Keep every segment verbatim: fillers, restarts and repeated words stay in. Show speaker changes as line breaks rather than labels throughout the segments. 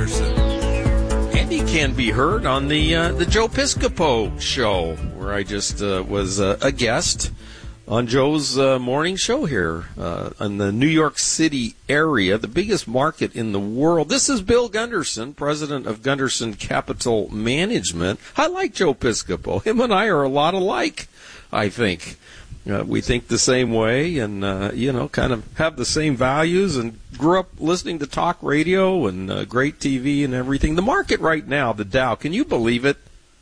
Gunderson. And he can be heard on the uh, the Joe Piscopo show, where I just uh, was uh, a guest on Joe's uh, morning show here uh, in the New York City area, the biggest market in the world. This is Bill Gunderson, president of Gunderson Capital Management. I like Joe Piscopo. Him and I are a lot alike, I think. Uh, we think the same way and, uh, you know, kind of have the same values and grew up listening to talk radio and uh, great T V and everything. The market right now, the Dow, can you believe it?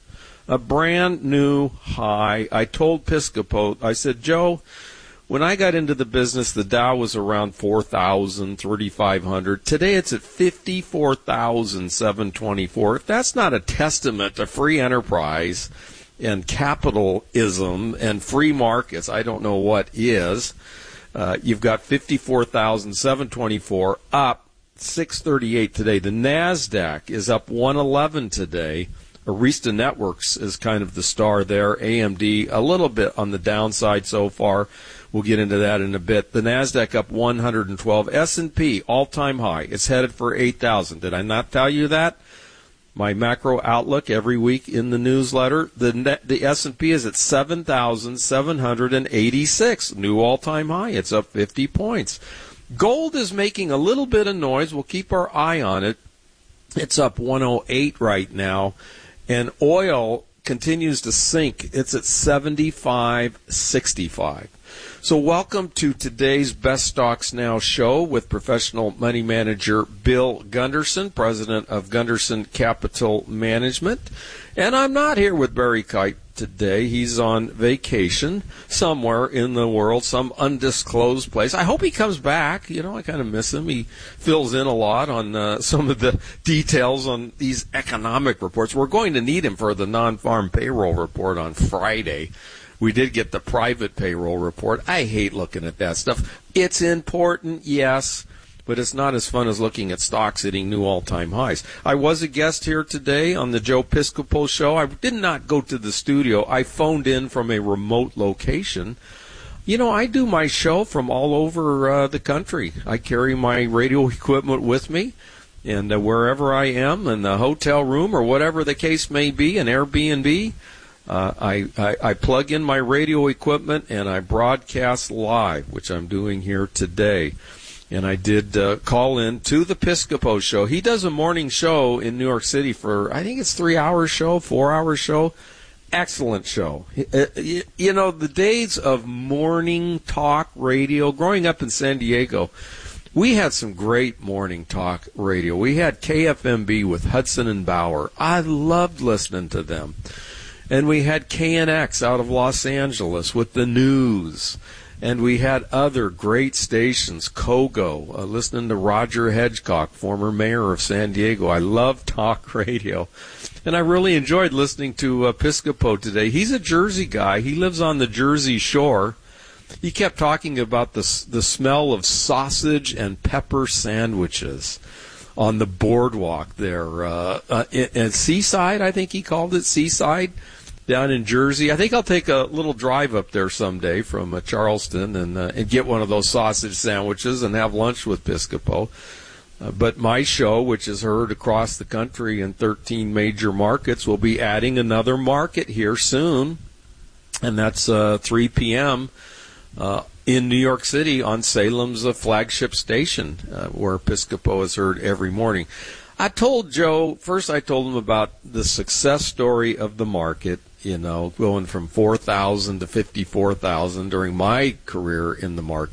A brand new high. I told Piscopo, I said, Joe, when I got into the business, the Dow was around four thousand, thirty-five hundred. Today it's at fifty-four thousand seven hundred twenty-four. If that's not a testament to free enterprise and capitalism and free markets, I don't know what is. Uh, you've got fifty-four thousand seven hundred twenty-four, up six thirty-eight today. The NASDAQ is up one eleven today. Arista Networks is kind of the star there. A M D a little bit on the downside so far. We'll get into that in a bit. The NASDAQ up one hundred twelve. S and P all-time high. It's headed for eight thousand. Did I not tell you that? My macro outlook every week in the newsletter. The net, the S and P is at seven thousand seven hundred eighty-six, new all-time high. It's up fifty points. Gold is making a little bit of noise. We'll keep our eye on it. It's up one oh eight right now, and oil continues to sink. It's at seventy-five sixty-five. So welcome to today's Best Stocks Now show with professional money manager Bill Gunderson, president of Gunderson Capital Management. And I'm not here with Barry Kite today. He's on vacation somewhere in the world, some undisclosed place. I hope he comes back. You know, I kind of miss him. He fills in a lot on uh, some of the details on these economic reports. We're going to need him for the non-farm payroll report on Friday. We did get the private payroll report. I hate looking at that stuff. It's important, yes, but it's not as fun as looking at stocks hitting new all-time highs. I was a guest here today on the Joe Piscopo show. I did not go to the studio. I phoned in from a remote location. You know, I do my show from all over uh, the country. I carry my radio equipment with me, and uh, wherever I am, in the hotel room or whatever the case may be, an Airbnb, Uh, I, I, I plug in my radio equipment and I broadcast live, which I'm doing here today. And I did uh, call in to the Piscopo show. He does a morning show in New York City for, I think it's three-hour show, four-hour show. Excellent show. You know, the days of morning talk radio, growing up in San Diego, we had some great morning talk radio. We had K F M B with Hudson and Bauer. I loved listening to them. And we had K N X out of Los Angeles with the news. And we had other great stations, Kogo, uh, listening to Roger Hedgecock, former mayor of San Diego. I love talk radio. And I really enjoyed listening to uh, Piscopo today. He's a Jersey guy. He lives on the Jersey Shore. He kept talking about the, the smell of sausage and pepper sandwiches on the boardwalk there. Uh, uh, at Seaside, I think he called it, Seaside, down in Jersey. I think I'll take a little drive up there someday from uh, Charleston and, uh, and get one of those sausage sandwiches and have lunch with Piscopo. Uh, but my show, which is heard across the country in thirteen major markets, will be adding another market here soon, and that's uh, three p.m., uh, in New York City on Salem's uh, flagship station, uh, where Piscopo is heard every morning. I told Joe, first I told him about the success story of the market, you know, going from four thousand to fifty-four thousand during my career in the market.